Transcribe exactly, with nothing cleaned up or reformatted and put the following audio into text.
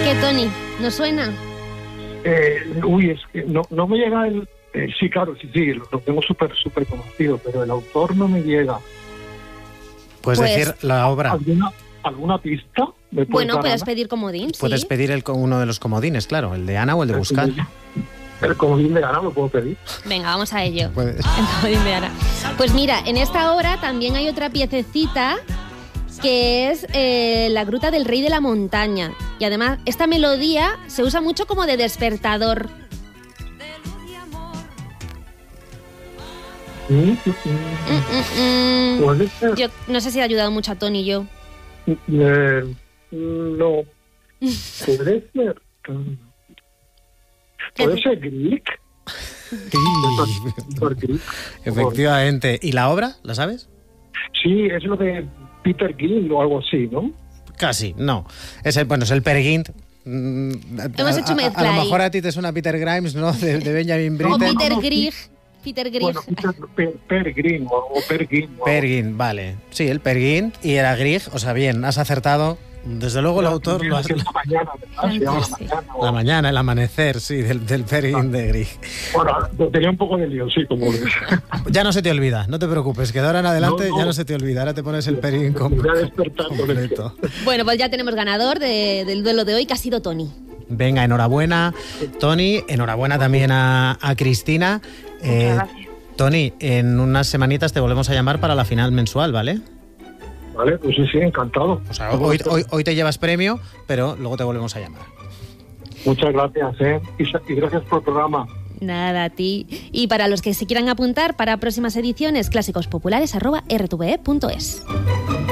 ¿Qué, Tony? ¿No suena? Eh, uy, es que no, no me llega el... Eh, sí, claro, sí, sí, lo, lo tengo súper, súper conocido, pero el autor no me llega. Puedes Pues- decir la obra. ¿Alguna, alguna pista? ¿Me puedes Bueno, dar, puedes Ana? pedir comodín, sí. Puedes pedir el, uno de los comodines, claro, el de Ana o el de El buscar. comodín- El comodín de Ana lo puedo pedir. Venga, vamos a ello. Puedes. El comodín de Ana. Pues mira, en esta obra también hay otra piececita que es eh, La Gruta del Rey de la Montaña. Y además, esta melodía se usa mucho como de despertador. Mm, mm, Mm, mm, mm. mm. Puede ser. Yo no sé si ha ayudado mucho a Tony y yo. Eh, no. Puede ser. Puede ser Grieg. Por Grieg. Efectivamente. ¿Y la obra? ¿La sabes? Sí, es lo de Peter Grieg o algo así, ¿no? Casi, no. Es el, bueno, es el Peer Gynt. Mm, Hemos a- hecho a- mezcla A lo ahí. mejor a ti te suena Peter Grimes, ¿no? De, de Benjamin O Britten. Peter no, no, Grieg. Peter Grieg. Bueno, Peter, per, Per Grieg o, o Per Grieg. o- Peer Gynt, vale. Sí, el Peer Gynt y era Grieg. O sea, bien, has acertado. Desde luego el autor lo has... Que es la mañana, ¿verdad? Se llama la Sí. mañana. o- La mañana, el amanecer, sí, del, del Peer Gynt de Grieg. Bueno, tenía un poco de lío, sí, como ves. Ya no se te olvida, no te preocupes, que de ahora en adelante No, no. ya no se te olvida. Ahora te pones el Peer Gynt com- Voy a despertar con completo. Bueno, pues ya tenemos ganador de- del duelo de hoy, que ha sido Tony. Venga, enhorabuena, Tony. Enhorabuena también a, a Cristina. Eh, gracias. Tony, en unas semanitas te volvemos a llamar para la final mensual, ¿vale? Vale, pues sí, sí, encantado. O sea, hoy, hoy, hoy te llevas premio, pero luego te volvemos a llamar. Muchas gracias, ¿eh? Y, sa- y gracias por el programa. Nada, a ti. Y para los que se quieran apuntar para próximas ediciones, clásicos populares arroba r t v e punto es.